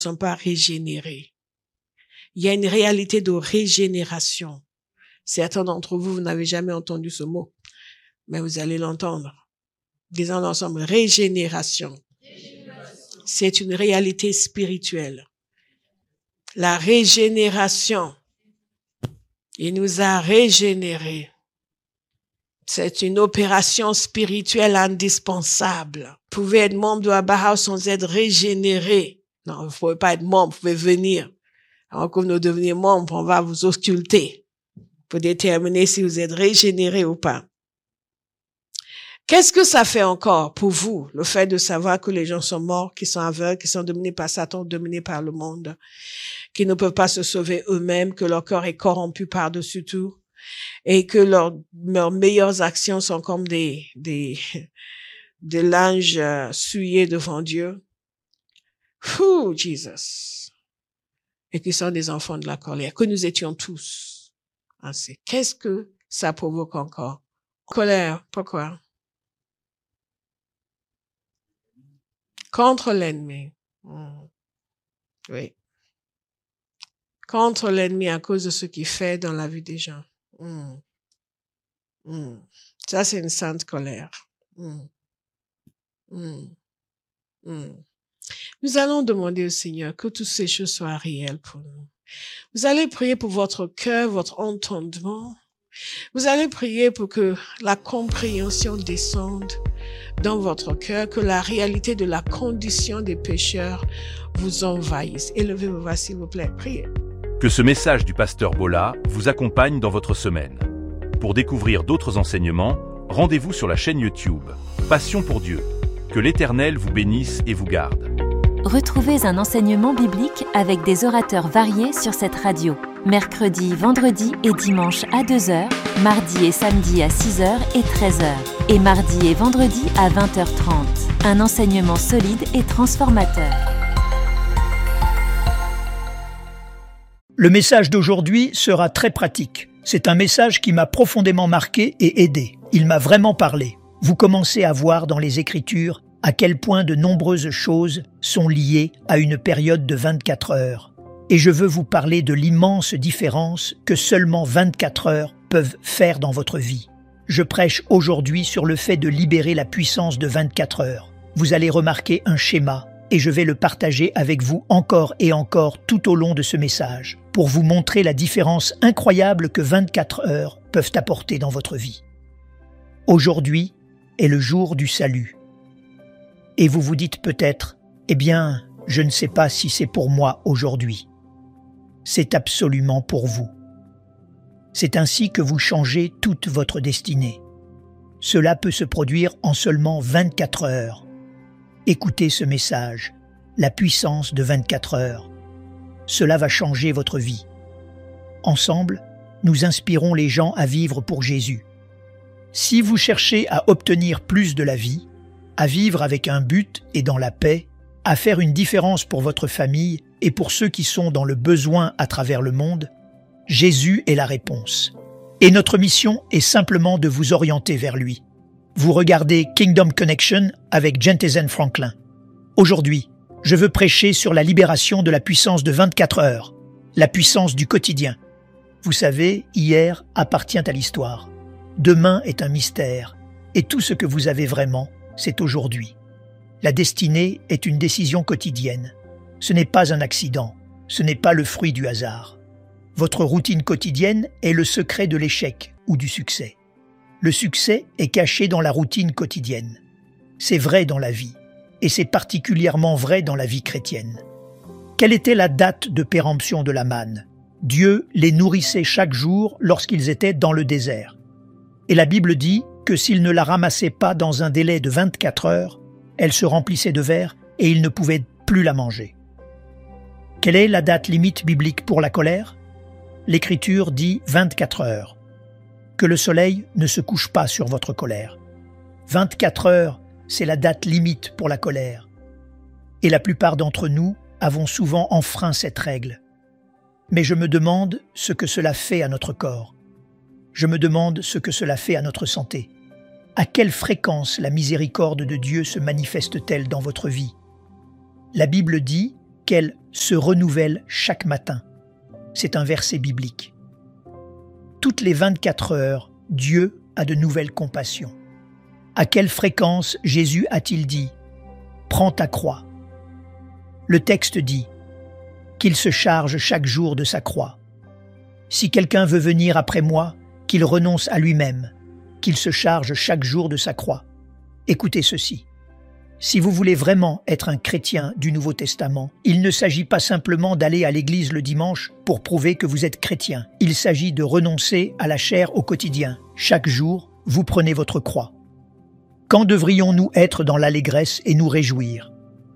ne sont pas régénérés. Il y a une réalité de régénération. Certains d'entre vous, vous n'avez jamais entendu ce mot, mais vous allez l'entendre. Disons ensemble, régénération. C'est une réalité spirituelle. La régénération, il nous a régénérés. C'est une opération spirituelle indispensable. Vous pouvez être membre de Abba House sans être régénéré. Non, vous ne pouvez pas être membre, vous pouvez venir. Alors que vous devenez membre, on va vous ausculter pour déterminer si vous êtes régénéré ou pas. Qu'est-ce que ça fait encore pour vous, le fait de savoir que les gens sont morts, qui sont aveugles, qui sont dominés par Satan, dominés par le monde, qui ne peuvent pas se sauver eux-mêmes, que leur corps est corrompu par-dessus tout, et que leurs meilleures actions sont comme des linges souillés devant Dieu. Ouh, Jesus. Et qui sont des enfants de la colère, que nous étions tous ainsi. Qu'est-ce que ça provoque encore? Colère, pourquoi? Contre l'ennemi. Oui. Contre l'ennemi à cause de ce qu'il fait dans la vie des gens. Ça, c'est une sainte colère. Nous allons demander au Seigneur que toutes ces choses soient réelles pour nous. Vous allez prier pour votre cœur, votre entendement. Vous allez prier pour que la compréhension descende dans votre cœur, que la réalité de la condition des pécheurs vous envahisse. Élevez vos voix, s'il vous plaît. Priez. Que ce message du pasteur Bola vous accompagne dans votre semaine. Pour découvrir d'autres enseignements, rendez-vous sur la chaîne YouTube Passion pour Dieu. Que l'Éternel vous bénisse et vous garde. Retrouvez un enseignement biblique avec des orateurs variés sur cette radio. Mercredi, vendredi et dimanche à 2h, mardi et samedi à 6h et 13h. Et mardi et vendredi à 20h30. Un enseignement solide et transformateur. Le message d'aujourd'hui sera très pratique. C'est un message qui m'a profondément marqué et aidé. Il m'a vraiment parlé. Vous commencez à voir dans les Écritures à quel point de nombreuses choses sont liées à une période de 24 heures. Et je veux vous parler de l'immense différence que seulement 24 heures peuvent faire dans votre vie. Je prêche aujourd'hui sur le fait de libérer la puissance de 24 heures. Vous allez remarquer un schéma et je vais le partager avec vous encore et encore tout au long de ce message pour vous montrer la différence incroyable que 24 heures peuvent apporter dans votre vie. Aujourd'hui est le jour du salut. Et vous vous dites peut-être, eh bien, je ne sais pas si c'est pour moi aujourd'hui. C'est absolument pour vous. C'est ainsi que vous changez toute votre destinée. Cela peut se produire en seulement 24 heures. Écoutez ce message, la puissance de 24 heures. Cela va changer votre vie. Ensemble, nous inspirons les gens à vivre pour Jésus. Si vous cherchez à obtenir plus de la vie, à vivre avec un but et dans la paix, à faire une différence pour votre famille et pour ceux qui sont dans le besoin à travers le monde, Jésus est la réponse. Et notre mission est simplement de vous orienter vers lui. Vous regardez Kingdom Connection avec Jentezen Franklin. Aujourd'hui, je veux prêcher sur la libération de la puissance de 24 heures, la puissance du quotidien. Vous savez, hier appartient à l'histoire. Demain est un mystère, et tout ce que vous avez vraiment, c'est aujourd'hui. La destinée est une décision quotidienne. Ce n'est pas un accident, ce n'est pas le fruit du hasard. Votre routine quotidienne est le secret de l'échec ou du succès. Le succès est caché dans la routine quotidienne. C'est vrai dans la vie, et c'est particulièrement vrai dans la vie chrétienne. Quelle était la date de péremption de la manne? Dieu les nourrissait chaque jour lorsqu'ils étaient dans le désert. Et la Bible dit que s'ils ne la ramassaient pas dans un délai de 24 heures, elle se remplissait de vers et ils ne pouvaient plus la manger. Quelle est la date limite biblique pour la colère? L'Écriture dit 24 heures. Que le soleil ne se couche pas sur votre colère. 24 heures, c'est la date limite pour la colère. Et la plupart d'entre nous avons souvent enfreint cette règle. Mais je me demande ce que cela fait à notre corps. Je me demande ce que cela fait à notre santé. À quelle fréquence la miséricorde de Dieu se manifeste-t-elle dans votre vie? La Bible dit qu'elle se renouvelle chaque matin. C'est un verset biblique. Toutes les 24 heures, Dieu a de nouvelles compassions. À quelle fréquence Jésus a-t-il dit « Prends ta croix ». Le texte dit qu'il se charge chaque jour de sa croix. Si quelqu'un veut venir après moi, qu'il renonce à lui-même, qu'il se charge chaque jour de sa croix. Écoutez ceci. Si vous voulez vraiment être un chrétien du Nouveau Testament, il ne s'agit pas simplement d'aller à l'église le dimanche pour prouver que vous êtes chrétien. Il s'agit de renoncer à la chair au quotidien. Chaque jour, vous prenez votre croix. Quand devrions-nous être dans l'allégresse et nous réjouir?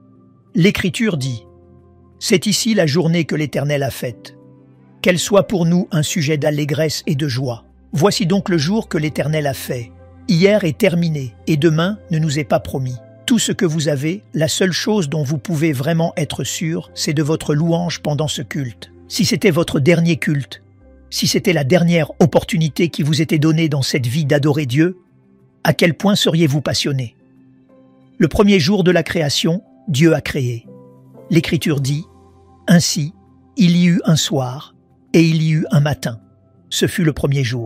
L'Écriture dit « C'est ici la journée que l'Éternel a faite. Qu'elle soit pour nous un sujet d'allégresse et de joie. Voici donc le jour que l'Éternel a fait. Hier est terminé et demain ne nous est pas promis. Tout ce que vous avez, la seule chose dont vous pouvez vraiment être sûr, c'est de votre louange pendant ce culte. Si c'était votre dernier culte, si c'était la dernière opportunité qui vous était donnée dans cette vie d'adorer Dieu, à quel point seriez-vous passionné? Le premier jour de la création, Dieu a créé. L'Écriture dit « Ainsi, il y eut un soir et il y eut un matin. Ce fut le premier jour. »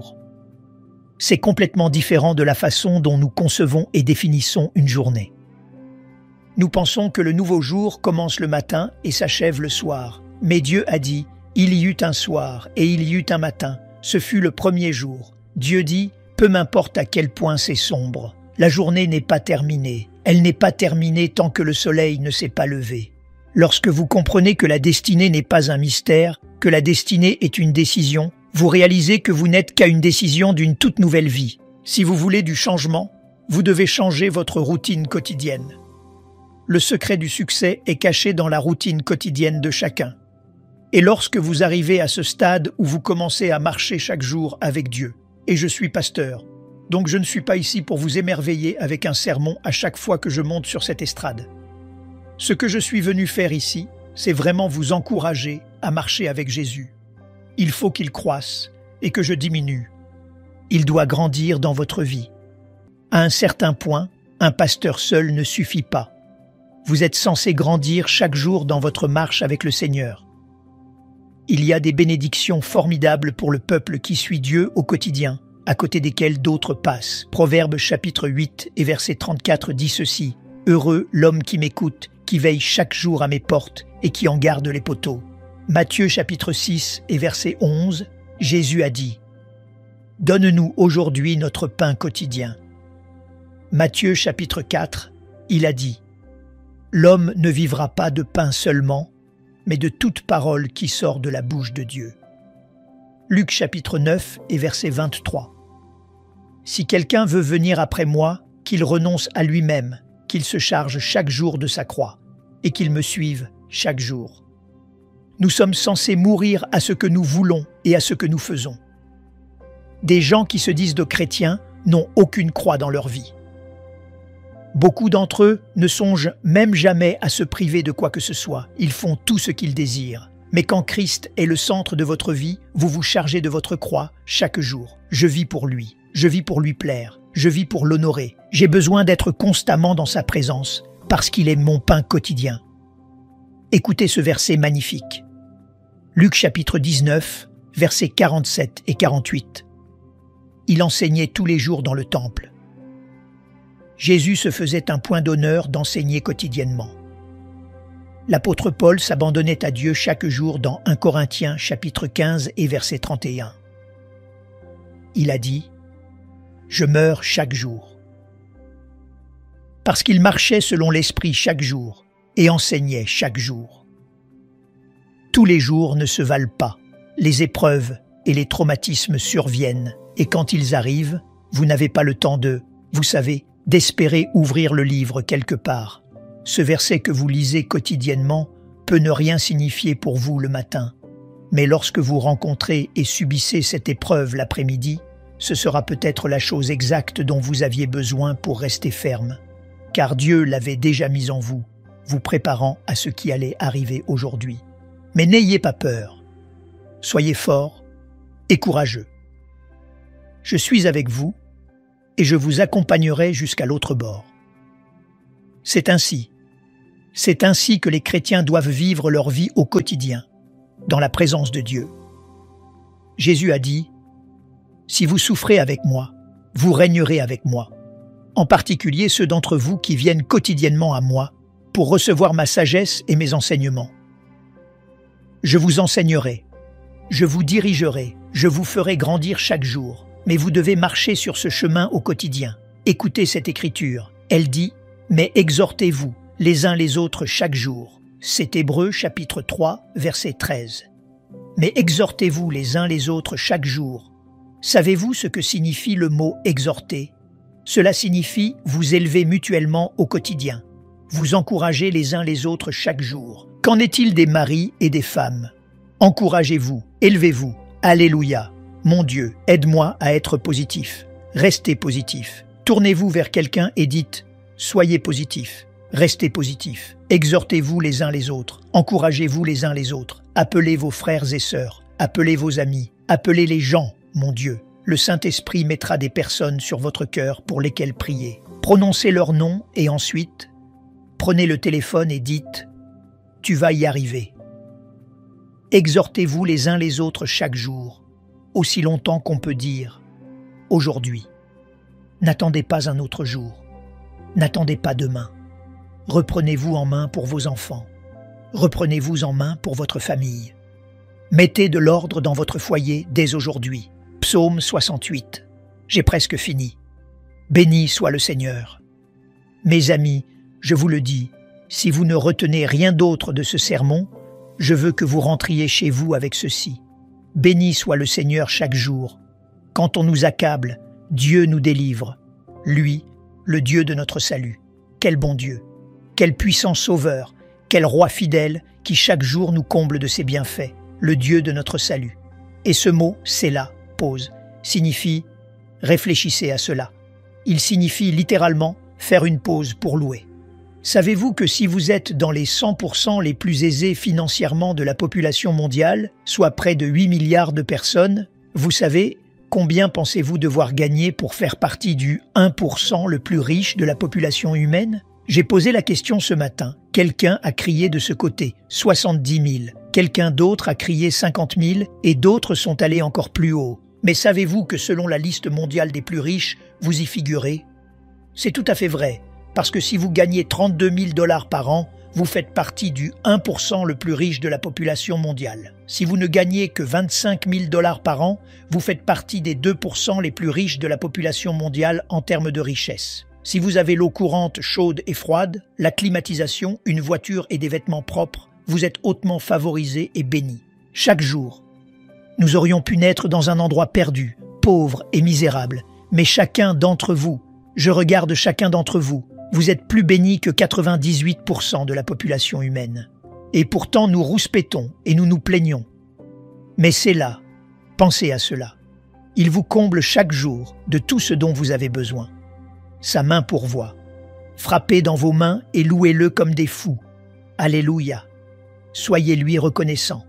C'est complètement différent de la façon dont nous concevons et définissons une journée. Nous pensons que le nouveau jour commence le matin et s'achève le soir. Mais Dieu a dit « Il y eut un soir et il y eut un matin. Ce fut le premier jour. » Dieu dit « Peu m'importe à quel point c'est sombre. La journée n'est pas terminée. Elle n'est pas terminée tant que le soleil ne s'est pas levé. » Lorsque vous comprenez que la destinée n'est pas un mystère, que la destinée est une décision, vous réalisez que vous n'êtes qu'à une décision d'une toute nouvelle vie. Si vous voulez du changement, vous devez changer votre routine quotidienne. Le secret du succès est caché dans la routine quotidienne de chacun. Et lorsque vous arrivez à ce stade où vous commencez à marcher chaque jour avec Dieu, et je suis pasteur, donc je ne suis pas ici pour vous émerveiller avec un sermon à chaque fois que je monte sur cette estrade. Ce que je suis venu faire ici, c'est vraiment vous encourager à marcher avec Jésus. Il faut qu'il croisse et que je diminue. Il doit grandir dans votre vie. À un certain point, un pasteur seul ne suffit pas. Vous êtes censé grandir chaque jour dans votre marche avec le Seigneur. Il y a des bénédictions formidables pour le peuple qui suit Dieu au quotidien, à côté desquelles d'autres passent. Proverbes chapitre 8 et verset 34 dit ceci. « Heureux l'homme qui m'écoute, qui veille chaque jour à mes portes et qui en garde les poteaux. » Matthieu chapitre 6 et verset 11, Jésus a dit « Donne-nous aujourd'hui notre pain quotidien. » Matthieu chapitre 4, il a dit « L'homme ne vivra pas de pain seulement, mais de toute parole qui sort de la bouche de Dieu. » Luc chapitre 9 et verset 23. « Si quelqu'un veut venir après moi, qu'il renonce à lui-même, qu'il se charge chaque jour de sa croix, et qu'il me suive chaque jour. » Nous sommes censés mourir à ce que nous voulons et à ce que nous faisons. Des gens qui se disent de chrétiens n'ont aucune croix dans leur vie. Beaucoup d'entre eux ne songent même jamais à se priver de quoi que ce soit. Ils font tout ce qu'ils désirent. Mais quand Christ est le centre de votre vie, vous vous chargez de votre croix chaque jour. Je vis pour lui. Je vis pour lui plaire. Je vis pour l'honorer. J'ai besoin d'être constamment dans sa présence parce qu'il est mon pain quotidien. Écoutez ce verset magnifique. Luc chapitre 19, versets 47 et 48. Il enseignait tous les jours dans le temple. Jésus se faisait un point d'honneur d'enseigner quotidiennement. L'apôtre Paul s'abandonnait à Dieu chaque jour dans 1 Corinthiens chapitre 15 et verset 31. Il a dit « Je meurs chaque jour ». Parce qu'il marchait selon l'Esprit chaque jour et enseignait chaque jour. Tous les jours ne se valent pas. Les épreuves et les traumatismes surviennent et quand ils arrivent, vous n'avez pas le temps vous savez, d'espérer ouvrir le livre quelque part. Ce verset que vous lisez quotidiennement peut ne rien signifier pour vous le matin. Mais lorsque vous rencontrez et subissez cette épreuve l'après-midi, ce sera peut-être la chose exacte dont vous aviez besoin pour rester ferme. Car Dieu l'avait déjà mis en vous, vous préparant à ce qui allait arriver aujourd'hui. Mais n'ayez pas peur. Soyez forts et courageux. Je suis avec vous et je vous accompagnerai jusqu'à l'autre bord. C'est ainsi C'est ainsi que les chrétiens doivent vivre leur vie au quotidien, dans la présence de Dieu. Jésus a dit « Si vous souffrez avec moi, vous régnerez avec moi. En particulier ceux d'entre vous qui viennent quotidiennement à moi pour recevoir ma sagesse et mes enseignements. Je vous enseignerai, je vous dirigerai, je vous ferai grandir chaque jour, mais vous devez marcher sur ce chemin au quotidien. Écoutez cette écriture, elle dit « Mais exhortez-vous les uns les autres chaque jour ». C'est Hébreux chapitre 3, verset 13. « Mais exhortez-vous les uns les autres chaque jour ». Savez-vous ce que signifie le mot « exhorter » ? Cela signifie vous élever mutuellement au quotidien, vous encourager les uns les autres chaque jour. Qu'en est-il des maris et des femmes ? Encouragez-vous, élevez-vous. Alléluia. Mon Dieu, aide-moi à être positif. Restez positif. Tournez-vous vers quelqu'un et dites « Soyez positif, restez positif. Exhortez-vous les uns les autres, encouragez-vous les uns les autres. Appelez vos frères et sœurs, appelez vos amis, appelez les gens, mon Dieu. Le Saint-Esprit mettra des personnes sur votre cœur pour lesquelles prier. Prononcez leur nom et ensuite, prenez le téléphone et dites « Tu vas y arriver ». Exhortez-vous les uns les autres chaque jour, aussi longtemps qu'on peut dire « aujourd'hui ». N'attendez pas un autre jour. N'attendez pas demain. Reprenez-vous en main pour vos enfants. Reprenez-vous en main pour votre famille. Mettez de l'ordre dans votre foyer dès aujourd'hui. Psaume 68. J'ai presque fini. Béni soit le Seigneur. Mes amis, je vous le dis, si vous ne retenez rien d'autre de ce sermon, je veux que vous rentriez chez vous avec ceci. Béni soit le Seigneur chaque jour. Quand on nous accable, Dieu nous délivre. Lui, le Dieu de notre salut. Quel bon Dieu! Quel puissant sauveur! Quel roi fidèle qui chaque jour nous comble de ses bienfaits, le Dieu de notre salut. Et ce mot, Sélah, pause, signifie « réfléchissez à cela ». Il signifie littéralement « faire une pause pour louer ». Savez-vous que si vous êtes dans les 100% les plus aisés financièrement de la population mondiale, soit près de 8 milliards de personnes, vous savez combien pensez-vous devoir gagner pour faire partie du 1% le plus riche de la population humaine ? J'ai posé la question ce matin. Quelqu'un a crié de ce côté, 70 000. Quelqu'un d'autre a crié 50 000 et d'autres sont allés encore plus haut. Mais savez-vous que selon la liste mondiale des plus riches, vous y figurez ? C'est tout à fait vrai, parce que si vous gagnez 32 000 $ par an, vous faites partie du 1% le plus riche de la population mondiale. Si vous ne gagnez que 25 000 $ par an, vous faites partie des 2% les plus riches de la population mondiale en termes de richesse. Si vous avez l'eau courante, chaude et froide, la climatisation, une voiture et des vêtements propres, vous êtes hautement favorisé et béni. Chaque jour, nous aurions pu naître dans un endroit perdu, pauvre et misérable, mais chacun d'entre vous, je regarde chacun d'entre vous, vous êtes plus bénis que 98% de la population humaine. Et pourtant nous rouspétons et nous nous plaignons. Mais c'est là, pensez à cela. Il vous comble chaque jour de tout ce dont vous avez besoin. Sa main pourvoit. Frappez dans vos mains et louez-le comme des fous. Alléluia. Soyez-lui reconnaissants.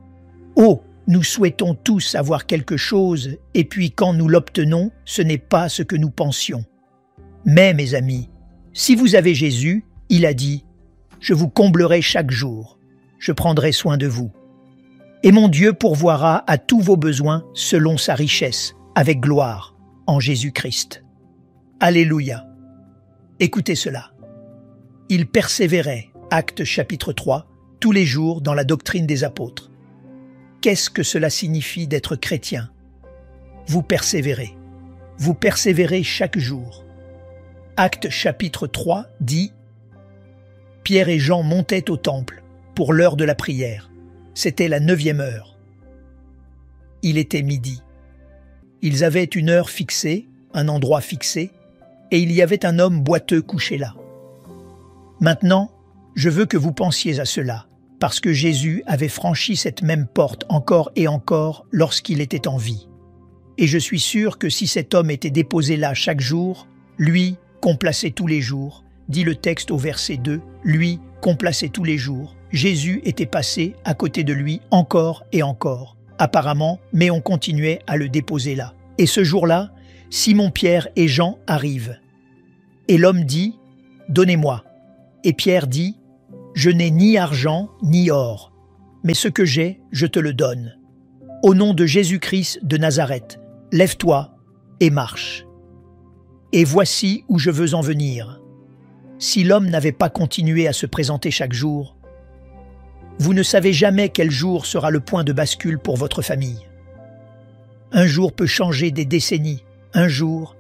Oh, nous souhaitons tous avoir quelque chose et puis quand nous l'obtenons, ce n'est pas ce que nous pensions. Mais mes amis, si vous avez Jésus, il a dit « Je vous comblerai chaque jour, je prendrai soin de vous. Et mon Dieu pourvoira à tous vos besoins selon sa richesse, avec gloire, en Jésus-Christ. » Alléluia. Écoutez cela. Il persévérait, Actes chapitre 3, tous les jours dans la doctrine des apôtres. Qu'est-ce que cela signifie d'être chrétien? Vous persévérez. Vous persévérez chaque jour. Actes chapitre 3 dit « Pierre et Jean montaient au temple pour l'heure de la prière. C'était la 9e heure. Il était midi. Ils avaient une heure fixée, un endroit fixé, et il y avait un homme boiteux couché là. Maintenant, je veux que vous pensiez à cela, parce que Jésus avait franchi cette même porte encore et encore lorsqu'il était en vie. Et je suis sûr que si cet homme était déposé là chaque jour, lui, qu'on plaçait tous les jours, dit le texte au verset 2, lui, qu'on plaçait tous les jours, Jésus était passé à côté de lui encore et encore, apparemment, mais on continuait à le déposer là. Et ce jour-là, Simon-Pierre et Jean arrivent. Et l'homme dit « Donnez-moi ». Et Pierre dit Je n'ai ni argent ni or, mais ce que j'ai, je te le donne. Au nom de Jésus-Christ de Nazareth, lève-toi et marche. Et voici où je veux en venir. Si l'homme n'avait pas continué à se présenter chaque jour, vous ne savez jamais quel jour sera le point de bascule pour votre famille. Un jour peut changer des décennies. Un jour,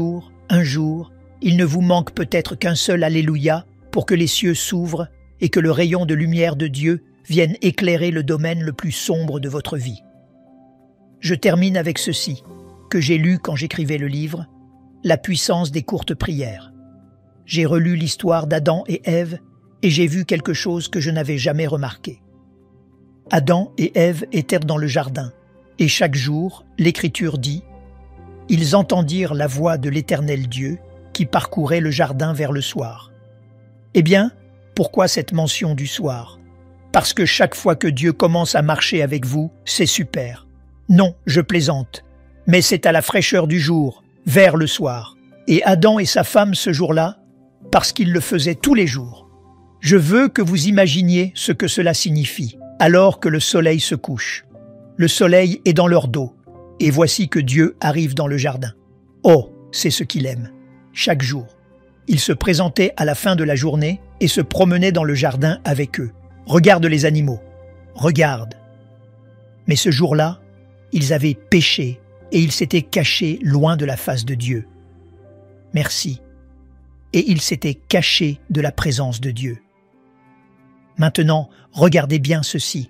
il ne vous manque peut-être qu'un seul Alléluia pour que les cieux s'ouvrent et que le rayon de lumière de Dieu vienne éclairer le domaine le plus sombre de votre vie. Je termine avec ceci, que j'ai lu quand j'écrivais le livre, La puissance des courtes prières. J'ai relu l'histoire d'Adam et Ève et j'ai vu quelque chose que je n'avais jamais remarqué. Adam et Ève étaient dans le jardin, et chaque jour, l'Écriture dit « Ils entendirent la voix de l'Éternel Dieu qui parcourait le jardin vers le soir. » Eh bien, pourquoi cette mention du soir? Parce que chaque fois que Dieu commence à marcher avec vous, c'est super. Non, je plaisante, mais c'est à la fraîcheur du jour, vers le soir. Et Adam et sa femme ce jour-là, parce qu'ils le faisaient tous les jours. Je veux que vous imaginiez ce que cela signifie, alors que le soleil se couche. Le soleil est dans leur dos, et voici que Dieu arrive dans le jardin. Oh, c'est ce qu'il aime. Chaque jour, il se présentait à la fin de la journée et se promenait dans le jardin avec eux. Regarde les animaux, regarde. Mais ce jour-là, ils avaient péché et ils s'étaient cachés loin de la face de Dieu. Merci. Et ils s'étaient cachés de la présence de Dieu. Maintenant, regardez bien ceci.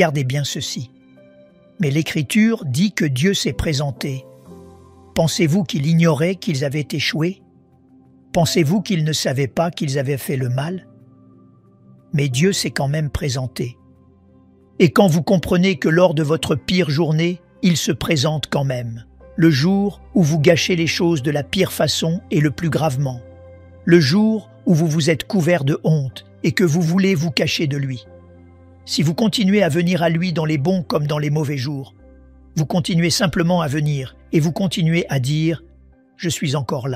Mais l'Écriture dit que Dieu s'est présenté. Pensez-vous qu'il ignorait qu'ils avaient échoué? Pensez-vous qu'ils ne savaient pas qu'ils avaient fait le mal? Mais Dieu s'est quand même présenté. Et quand vous comprenez que lors de votre pire journée, il se présente quand même, le jour où vous gâchez les choses de la pire façon et le plus gravement, le jour où vous vous êtes couvert de honte et que vous voulez vous cacher de lui. Si vous continuez à venir à lui dans les bons comme dans les mauvais jours, vous continuez simplement à venir et vous continuez à dire « Je suis encore là ».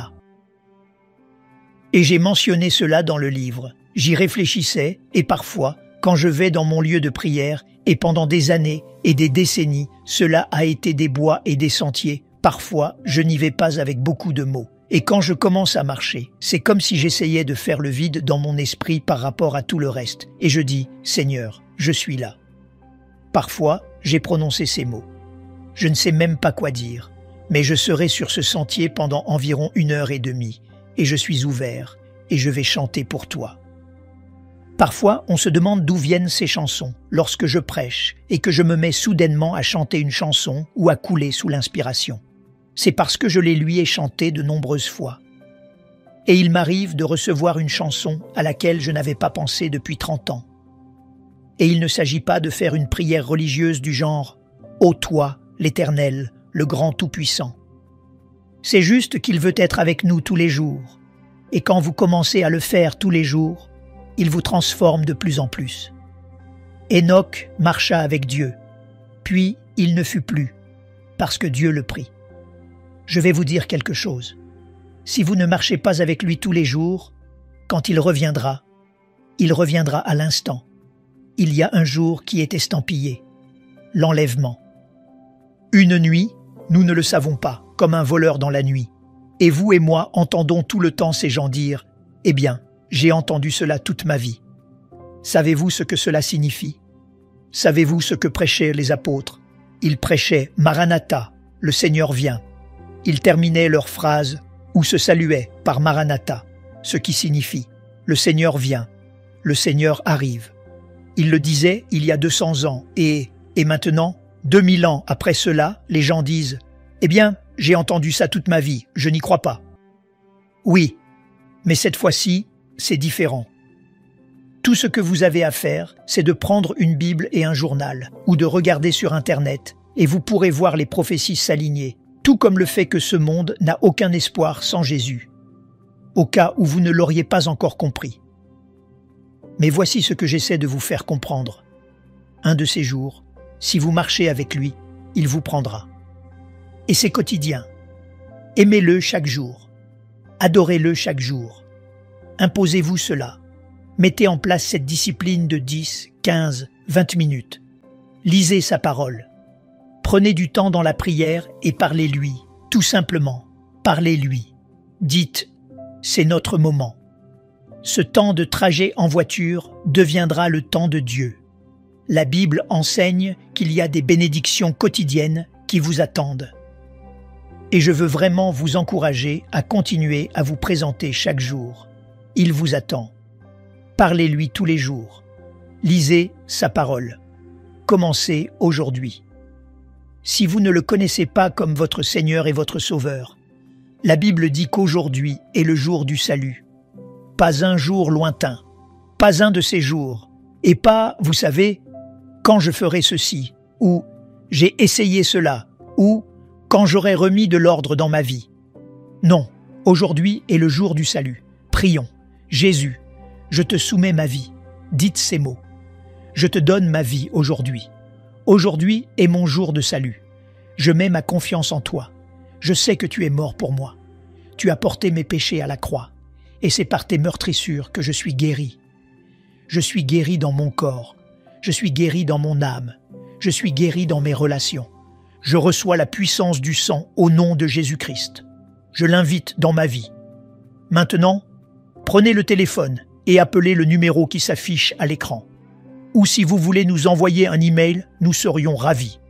Et j'ai mentionné cela dans le livre. J'y réfléchissais et parfois, quand je vais dans mon lieu de prière, et pendant des années et des décennies, cela a été des bois et des sentiers. Parfois, je n'y vais pas avec beaucoup de mots. Et quand je commence à marcher, c'est comme si j'essayais de faire le vide dans mon esprit par rapport à tout le reste. Et je dis « Seigneur, je suis là ». Parfois, j'ai prononcé ces mots. Je ne sais même pas quoi dire, mais je serai sur ce sentier pendant environ 1h30, et je suis ouvert, et je vais chanter pour toi. Parfois, on se demande d'où viennent ces chansons, lorsque je prêche, et que je me mets soudainement à chanter une chanson ou à couler sous l'inspiration. C'est parce que je les lui ai chantées de nombreuses fois. Et il m'arrive de recevoir une chanson à laquelle je n'avais pas pensé depuis 30 ans. Et il ne s'agit pas de faire une prière religieuse du genre « Ô toi, l'Éternel, le grand Tout-Puissant ». C'est juste qu'il veut être avec nous tous les jours. Et quand vous commencez à le faire tous les jours, il vous transforme de plus en plus. Enoch marcha avec Dieu, puis il ne fut plus, parce que Dieu le prit. Je vais vous dire quelque chose. Si vous ne marchez pas avec lui tous les jours, quand il reviendra à l'instant. Il y a un jour qui est estampillé, l'enlèvement. Une nuit, nous ne le savons pas, comme un voleur dans la nuit. Et vous et moi entendons tout le temps ces gens dire « Eh bien, j'ai entendu cela toute ma vie ». Savez-vous ce que cela signifie? Savez-vous ce que prêchaient les apôtres? Ils prêchaient « Maranatha, le Seigneur vient ». Ils terminaient leur phrase ou se saluaient par « Maranatha », ce qui signifie « Le Seigneur vient, le Seigneur arrive ». Ils le disaient il y a 200 ans et maintenant, 2000 ans après cela, les gens disent « Eh bien, j'ai entendu ça toute ma vie, je n'y crois pas ». Oui, mais cette fois-ci, c'est différent. Tout ce que vous avez à faire, c'est de prendre une Bible et un journal, ou de regarder sur Internet, et vous pourrez voir les prophéties s'aligner, tout comme le fait que ce monde n'a aucun espoir sans Jésus, au cas où vous ne l'auriez pas encore compris. Mais voici ce que j'essaie de vous faire comprendre. Un de ces jours, si vous marchez avec lui, il vous prendra. Et c'est quotidien. Aimez-le chaque jour. Adorez-le chaque jour. Imposez-vous cela. Mettez en place cette discipline de 10, 15, 20 minutes. Lisez sa parole. Prenez du temps dans la prière et parlez-lui, tout simplement. Parlez-lui. Dites, c'est notre moment. Ce temps de trajet en voiture deviendra le temps de Dieu. La Bible enseigne qu'il y a des bénédictions quotidiennes qui vous attendent. Et je veux vraiment vous encourager à continuer à vous présenter chaque jour. Il vous attend. Parlez-lui tous les jours. Lisez sa parole. Commencez aujourd'hui. Si vous ne le connaissez pas comme votre Seigneur et votre Sauveur, la Bible dit qu'aujourd'hui est le jour du salut. Pas un jour lointain, pas un de ces jours, et pas, vous savez, quand je ferai ceci, ou j'ai essayé cela, ou quand j'aurai remis de l'ordre dans ma vie. Non, aujourd'hui est le jour du salut. Prions. Jésus, je te soumets ma vie. Dites ces mots. Je te donne ma vie aujourd'hui. Aujourd'hui est mon jour de salut. Je mets ma confiance en toi. Je sais que tu es mort pour moi. Tu as porté mes péchés à la croix. Et c'est par tes meurtrissures que je suis guéri. Je suis guéri dans mon corps. Je suis guéri dans mon âme. Je suis guéri dans mes relations. Je reçois la puissance du sang au nom de Jésus-Christ. Je l'invite dans ma vie. Maintenant, prenez le téléphone et appelez le numéro qui s'affiche à l'écran. Ou si vous voulez nous envoyer un email, nous serions ravis.